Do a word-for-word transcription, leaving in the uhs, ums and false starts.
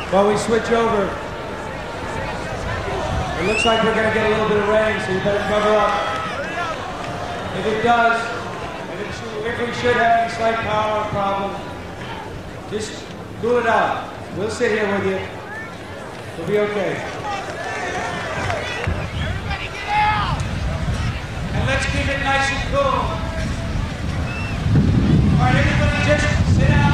While we switch over, it looks like we're going to get a little bit of rain, so you better cover up. If it does, if, it should, if we should have any slight power problem, just cool it out. We'll sit here with you. We'll be okay. Everybody get out! And let's keep it nice and cool. All right, everybody just sit down.